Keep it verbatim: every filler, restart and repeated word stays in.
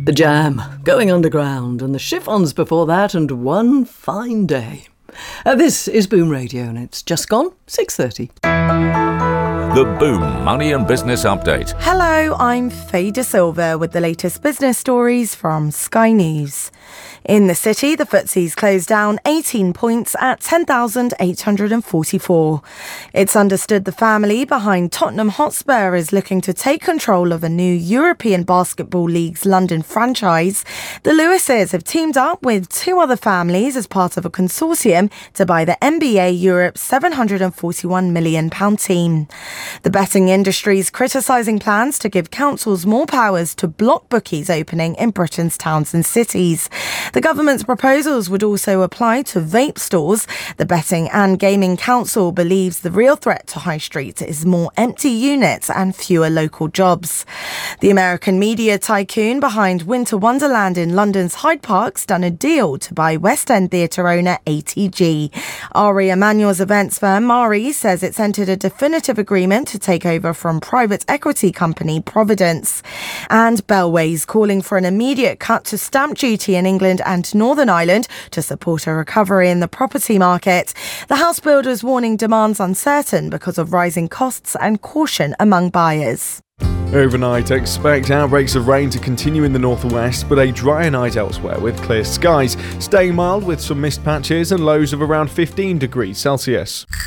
The Jam, Going Underground, and the Chiffons before that, and One Fine Day. Uh, this is Boom Radio, and it's just gone six thirty. The Boom Money and Business Update. Hello, I'm Faye De Silva with the latest business stories from Sky News. In the city, the F T S E's closed down eighteen points at ten thousand eight hundred forty-four. It's understood the family behind Tottenham Hotspur is looking to take control of a new European Basketball League's London franchise. The Lewises have teamed up with two other families as part of a consortium to buy the N B A Europe's seven hundred forty-one million pounds team. The betting industry is criticising plans to give councils more powers to block bookies opening in Britain's towns and cities. The government's proposals would also apply to vape stores. The Betting and Gaming Council believes the real threat to High Street is more empty units and fewer local jobs. The American media tycoon behind Winter Wonderland in London's Hyde Park's done a deal to buy West End theatre owner A T G. Ari Emanuel's events firm Mari says it's entered a definitive agreement to take over from private equity company Providence. And Bellway's calling for an immediate cut to stamp duty in England and Northern Ireland to support a recovery in the property market. The house builders warning demand's uncertain because of rising costs and caution among buyers. Overnight, expect outbreaks of rain to continue in the northwest, but a drier night elsewhere with clear skies. Staying mild with some mist patches and lows of around fifteen degrees Celsius.